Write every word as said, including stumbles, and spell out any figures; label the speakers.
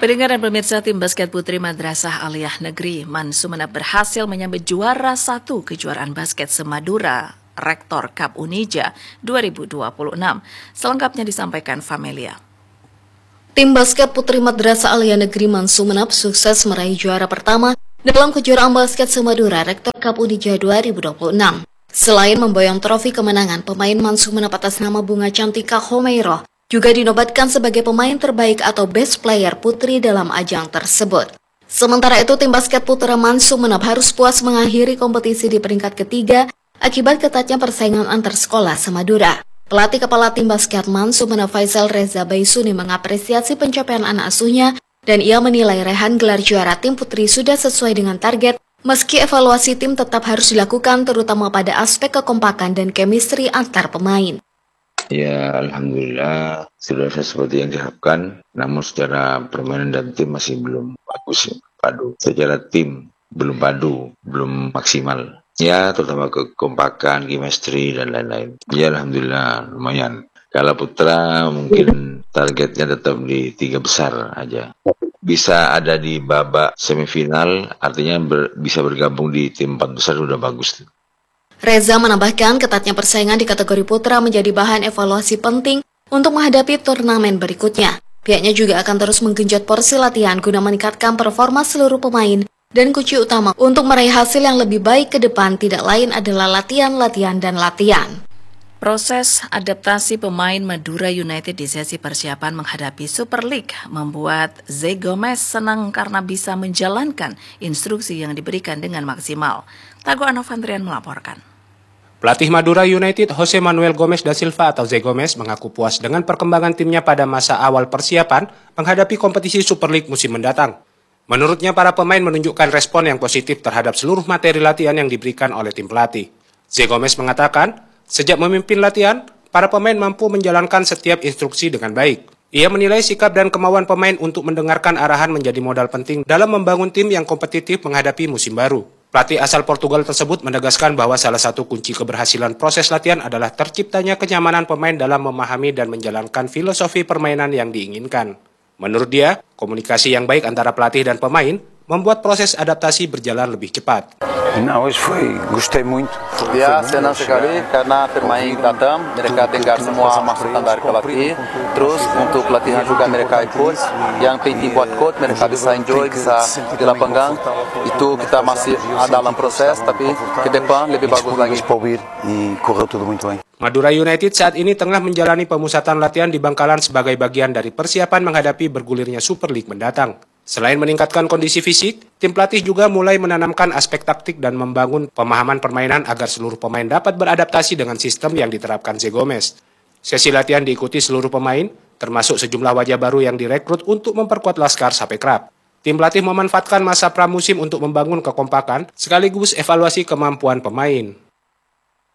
Speaker 1: Pendengar dan pemirsa, tim basket putri Madrasah Aliyah Negeri Man Sumeneb berhasil menyambut juara satu kejuaraan basket Semadura Rektor Cup Unija dua ribu dua puluh enam. Selengkapnya disampaikan Famelia.
Speaker 2: Tim basket putri Madrasah Aliyah Negeri Man Sumeneb sukses meraih juara pertama dalam kejuaraan basket Semadura Rektor Cup Unija dua ribu dua puluh enam. Selain memboyong trofi kemenangan, pemain Man Sumeneb atas nama Bunga Cantika Homeiro juga dinobatkan sebagai pemain terbaik atau best player putri dalam ajang tersebut. Sementara itu, tim basket putra Man Sumeneb harus puas mengakhiri kompetisi di peringkat ketiga akibat ketatnya persaingan antar sekolah Semadura. Pelatih kepala tim basket Man Sumeneb Faisal Reza Baisuni mengapresiasi pencapaian anak asuhnya dan ia menilai raihan gelar juara tim putri sudah sesuai dengan target meski evaluasi tim tetap harus dilakukan terutama pada aspek kekompakan dan chemistry antar pemain.
Speaker 3: Ya, alhamdulillah sudah seperti yang diharapkan. Namun secara permainan dan tim masih belum bagus, padu. Secara tim belum padu, belum maksimal. Ya, terutama kekompakan, chemistry dan lain-lain. Ya, alhamdulillah lumayan. Kalau putra mungkin targetnya tetap di tiga besar aja. Bisa ada di babak semifinal, artinya ber, bisa bergabung di tim empat besar sudah bagus.
Speaker 2: Reza menambahkan ketatnya persaingan di kategori putra menjadi bahan evaluasi penting untuk menghadapi turnamen berikutnya. Pihaknya juga akan terus menggenjot porsi latihan guna meningkatkan performa seluruh pemain dan kunci utama untuk meraih hasil yang lebih baik ke depan tidak lain adalah latihan, latihan, dan latihan.
Speaker 1: Proses adaptasi pemain Madura United di sesi persiapan menghadapi Super League membuat Zé Gomez senang karena bisa menjalankan instruksi yang diberikan dengan maksimal. Tago Anovantrian melaporkan.
Speaker 4: Pelatih Madura United Jose Manuel Gomes da Silva atau Zé Gomez mengaku puas dengan perkembangan timnya pada masa awal persiapan menghadapi kompetisi Super League musim mendatang. Menurutnya para pemain menunjukkan respon yang positif terhadap seluruh materi latihan yang diberikan oleh tim pelatih. Zé Gomez mengatakan, sejak memimpin latihan, para pemain mampu menjalankan setiap instruksi dengan baik. Ia menilai sikap dan kemauan pemain untuk mendengarkan arahan menjadi modal penting dalam membangun tim yang kompetitif menghadapi musim baru. Pelatih asal Portugal tersebut menegaskan bahwa salah satu kunci keberhasilan proses latihan adalah terciptanya kenyamanan pemain dalam memahami dan menjalankan filosofi permainan yang diinginkan. Menurut dia, komunikasi yang baik antara pelatih dan pemain membuat proses adaptasi berjalan lebih cepat.
Speaker 5: Não, hoje foi, gostei muito.
Speaker 6: Ya, senang sekali karena pemain datang, mereka dengar semua masukan dari pelatih. Terus untuk pelatihan juga mereka ikut. Yang penting buat coach, mereka bisa enjoy, bisa di lapangan. Itu kita masih dalam proses, tapi ke depan lebih bagus lagi.
Speaker 4: Madura United saat ini tengah menjalani pemusatan latihan di Bangkalan sebagai bagian dari persiapan menghadapi bergulirnya Super League mendatang. Selain meningkatkan kondisi fisik, tim pelatih juga mulai menanamkan aspek taktik dan membangun pemahaman permainan agar seluruh pemain dapat beradaptasi dengan sistem yang diterapkan Zé Gomez. Sesi latihan diikuti seluruh pemain, termasuk sejumlah wajah baru yang direkrut untuk memperkuat Laskar Sapekrab. Tim pelatih memanfaatkan masa pramusim untuk membangun kekompakan sekaligus evaluasi kemampuan pemain.